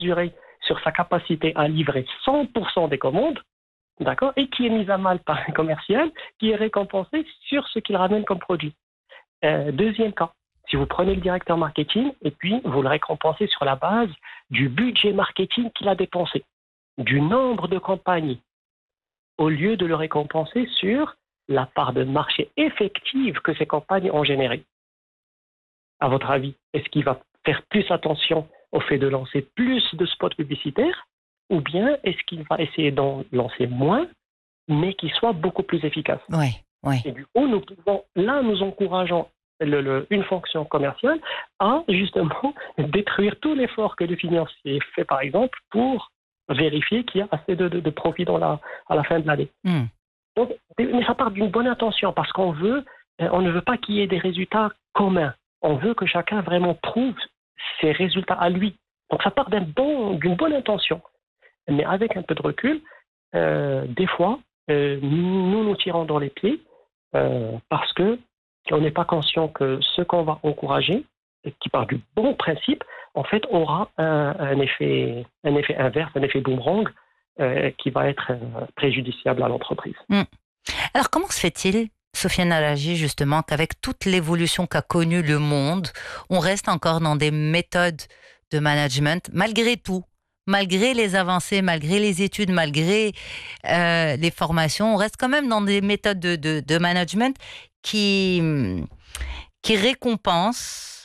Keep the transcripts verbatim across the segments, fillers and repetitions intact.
mesuré sur sa capacité à livrer cent pour cent des commandes, d'accord, et qui est mise à mal par un commercial qui est récompensé sur ce qu'il ramène comme produit. Euh, deuxième cas, si vous prenez le directeur marketing et puis vous le récompensez sur la base du budget marketing qu'il a dépensé, du nombre de campagnes, au lieu de le récompenser sur la part de marché effective que ces campagnes ont générée. À votre avis, est-ce qu'il va faire plus attention au fait de lancer plus de spots publicitaires ou bien est-ce qu'il va essayer d'en lancer moins mais qui soit beaucoup plus efficace? Oui, oui. Et du coup, nous pouvons, là, nous encourageons le, le, une fonction commerciale à justement détruire tout l'effort que le financier fait, par exemple, pour vérifier qu'il y a assez de, de, de profit dans la, à la fin de l'année. Mm. Donc, mais ça part d'une bonne intention parce qu'on veut, on ne veut pas qu'il y ait des résultats communs. On veut que chacun vraiment prouve ses résultats à lui. Donc, ça part d'un bon, d'une bonne intention. Mais avec un peu de recul, euh, des fois, euh, nous nous tirons dans les pieds euh, parce que on n'est pas conscient que ce qu'on va encourager, qui part du bon principe, en fait, aura un, un, effet, un effet inverse, un effet boomerang euh, qui va être euh, préjudiciable à l'entreprise. Mm. Alors, comment se fait-il, Sofiane Al-Haji, justement, qu'avec toute l'évolution qu'a connue le monde, on reste encore dans des méthodes de management, malgré tout, malgré les avancées, malgré les études, malgré euh, les formations, on reste quand même dans des méthodes de, de, de management qui, qui récompensent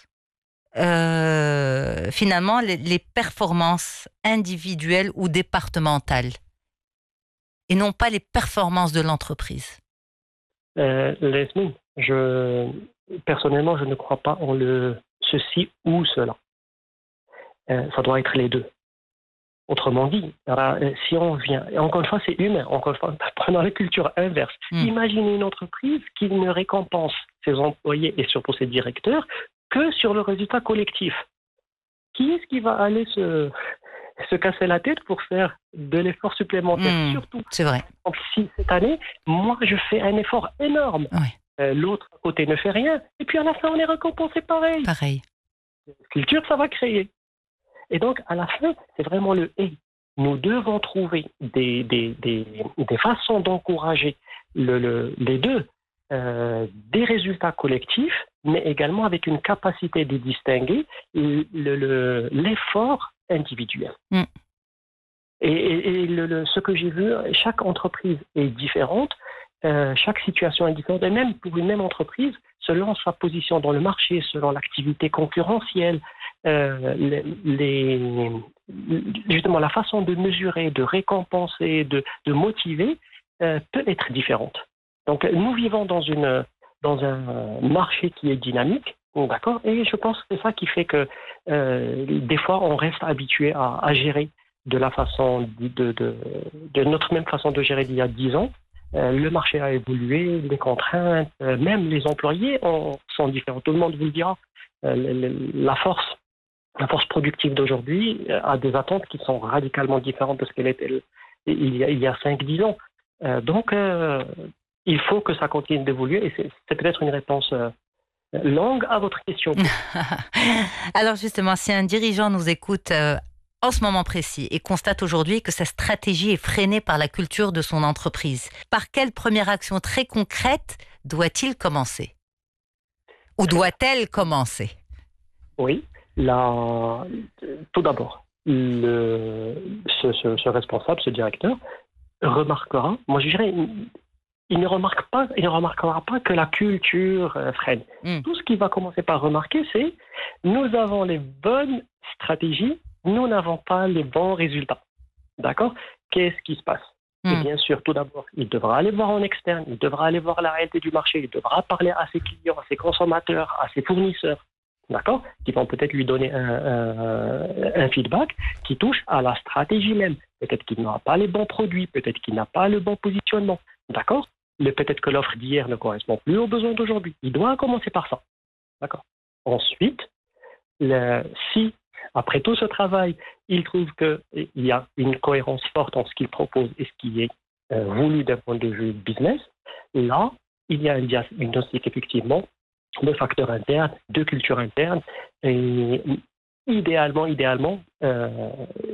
euh, finalement les, les performances individuelles ou départementales et non pas les performances de l'entreprise. Euh, Leslie, je, personnellement, je ne crois pas en le ceci ou cela. Euh, ça doit être les deux. Autrement dit, alors, si on vient, et encore une fois, c'est humain, encore une fois, prenons la culture inverse. Mmh. Imaginez une entreprise qui ne récompense ses employés et surtout ses directeurs que sur le résultat collectif. Qui est-ce qui va aller se, se casser la tête pour faire de l'effort supplémentaire? Mmh, surtout, c'est vrai. Donc, si cette année, moi, je fais un effort énorme, oui. euh, l'autre à côté ne fait rien, et puis à la fin, on est récompensé pareil. Pareil. Culture, ça va créer. Et donc, à la fin, c'est vraiment le « et ». Nous devons trouver des, des, des, des façons d'encourager le, le, les deux, euh, des résultats collectifs, mais également avec une capacité de distinguer le, le, l'effort individuel. Mm. Et, et, et le, le, ce que j'ai vu, chaque entreprise est différente, euh, chaque situation est différente, et même pour une même entreprise, selon sa position dans le marché, selon l'activité concurrentielle, euh, les, les, justement la façon de mesurer, de récompenser, de, de motiver euh, peut être différente. Donc nous vivons dans, une, dans un marché qui est dynamique, d'accord, et je pense que c'est ça qui fait que euh, des fois on reste habitué à, à gérer de la façon de, de, de notre même façon de gérer d'il y a dix ans. Euh, le marché a évolué, les contraintes, euh, même les employés ont, sont différents. Tout le monde vous le dira. Euh, la force, la force productive d'aujourd'hui a des attentes qui sont radicalement différentes de ce qu'elle était il y a, il y a cinq dix ans. Euh, donc, euh, il faut que ça continue d'évoluer et c'est, c'est peut-être une réponse euh, longue à votre question. Alors justement, si un dirigeant nous écoute euh, en ce moment précis et constate aujourd'hui que sa stratégie est freinée par la culture de son entreprise, par quelle première action très concrète doit-il commencer? Ou doit-elle commencer? Oui, la... tout d'abord, le... ce, ce, ce responsable, ce directeur, remarquera, moi je dirais, il ne, remarque pas, il ne remarquera pas que la culture euh, freine. Mm. Tout ce qu'il va commencer par remarquer, c'est nous avons les bonnes stratégies, nous n'avons pas les bons résultats. D'accord? Qu'est-ce qui se passe? Mm. Et bien sûr, tout d'abord, il devra aller voir en externe, il devra aller voir la réalité du marché, il devra parler à ses clients, à ses consommateurs, à ses fournisseurs, d'accord? Qui vont peut-être lui donner un, un, un feedback qui touche à la stratégie même. Peut-être qu'il n'aura pas les bons produits, peut-être qu'il n'a pas le bon positionnement, d'accord? Mais peut-être que l'offre d'hier ne correspond plus aux besoins d'aujourd'hui. Il doit commencer par ça, d'accord? Ensuite, le, si après tout ce travail, il trouve qu'il y a une cohérence forte entre ce qu'il propose et ce qui est euh, voulu d'un point de vue business, là, il y a un diagnostic effectivement de facteurs internes, de culture interne, et idéalement, idéalement, euh,